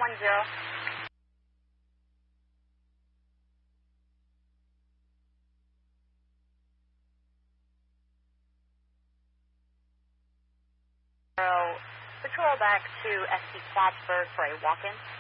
Patrol back to SC Plattsburgh for a walk-in.